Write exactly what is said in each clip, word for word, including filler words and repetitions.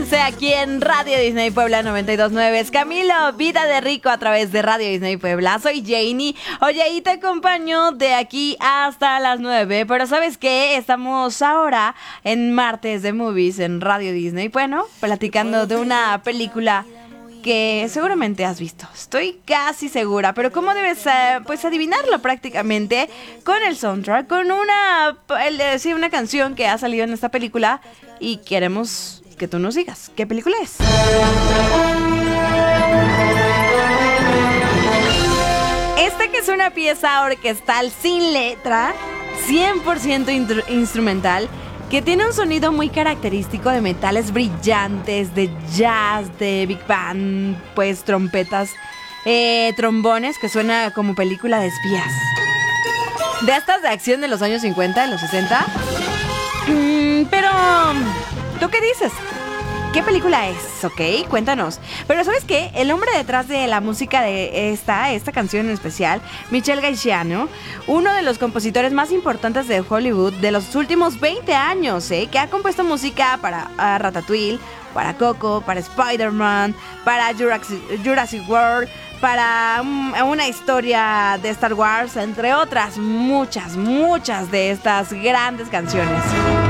Once aquí en Radio Disney Puebla noventa y dos punto nueve. Es Camilo, Vida de Rico a través de Radio Disney Puebla. Soy Janie. Oye, y te acompaño de aquí hasta las nueve. Pero ¿sabes qué? Estamos ahora en Martes de Movies en Radio Disney. Bueno, platicando de una película que seguramente has visto. Estoy casi segura, pero ¿cómo debes uh, pues adivinarlo prácticamente? Con el soundtrack, con una, el, sí, una canción que ha salido en esta película y queremos que tú nos digas ¿qué película es? Esta que es una pieza orquestal sin letra, cien por ciento intru- instrumental, que tiene un sonido muy característico de metales brillantes, de jazz, de big band, pues trompetas, eh, trombones, que suena como película de espías. De estas de acción de los años cincuenta, de los sesenta. Mm, pero, ¿tú qué dices? ¿Qué película es? ¿Ok? Cuéntanos. Pero ¿sabes qué? El hombre detrás de la música de esta, esta canción en especial, Michel Gaisano, uno de los compositores más importantes de Hollywood de los últimos veinte años, ¿eh? Que ha compuesto música para uh, Ratatouille, para Coco, para Spider-Man, para Jurassic, Jurassic World, para um, una historia de Star Wars, entre otras muchas, muchas de estas grandes canciones.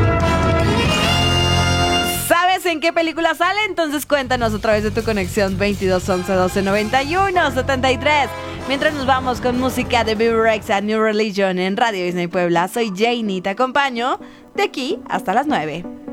¿Sabes en qué película sale? Entonces cuéntanos a través de tu conexión veintidós once doce noventa y uno setenta y tres. Mientras nos vamos con música de Bebe Rexha, New Religion en Radio Disney Puebla. Soy Janie, te acompaño de aquí hasta las nueve.